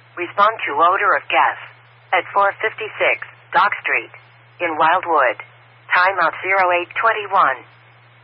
Respond to odor of gas. At 456 Dock Street. In Wildwood. Timeout 0821.